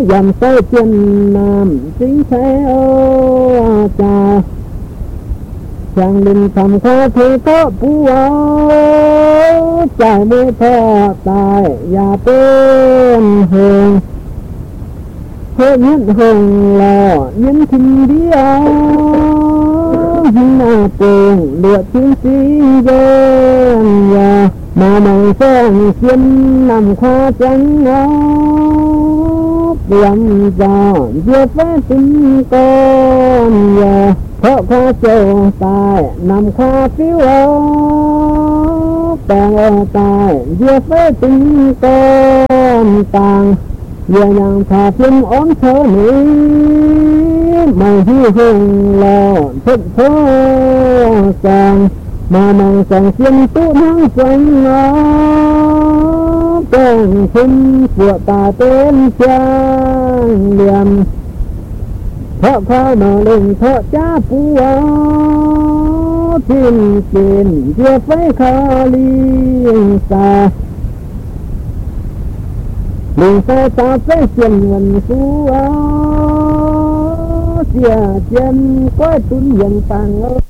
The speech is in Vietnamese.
dầm sâu trên nam chính thế ô chào chàng đình thầm khó thì có phú áo trải mưa thọ tài và tên hương hơ nhất hồng lò nhân thinh đi áo na tường lựa chiến sĩ dân và mà mong sang xuyên nằm khoa trắng ngó làm giò chưa phép tính con và thọ khoa châu tài nằm khoa phiếu áo tàng ở tài chưa phép tính con tàng về nhàng thả phiên ón thơ nữ mày hi hùng lò thịnh thơ sàng mà mong sàng phiên tụ nắng xanh ngó càng khinh của tà tên trang liềm thọ khoa mà lên thọ cha phú áo thiên tiền chưa phải khá liên xa mình sẽ ta phải chuyện ngân phú áo xìa chân quay tuấn dân tàng ơi